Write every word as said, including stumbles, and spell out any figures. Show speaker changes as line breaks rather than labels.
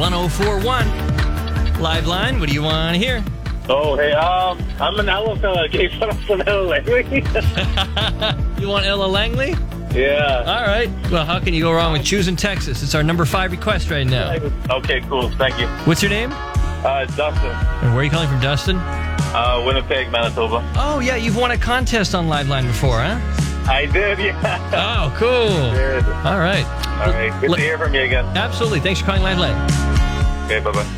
one oh four one. Live line, what do you want to hear?
Oh, hey, um, I'm an Ella fella. Can you put up some Ella Langley?
You want Ella Langley?
Yeah.
All right. Well, how can you go wrong with choosing Texas? It's our number five request right now.
Okay, cool. Thank you.
What's your name?
Uh, Dustin.
And where are you calling from, Dustin?
Uh, Winnipeg, Manitoba.
Oh, yeah, you've won a contest on Live Line before, huh?
I did, yeah.
Oh, cool.
Good.
All right.
All right. Good
L-
to hear from you again.
Absolutely. Thanks for calling Live Line.
Okay, bye-bye.